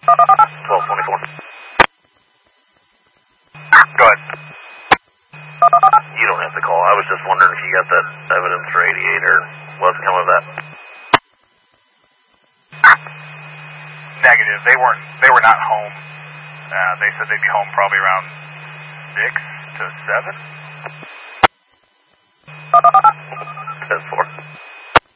1224. Go ahead. You don't have to call. I was just wondering if you got that evidence radiator. What's come of that? Negative. They were not home. They said they'd be home probably around 6 to 7. 10-4.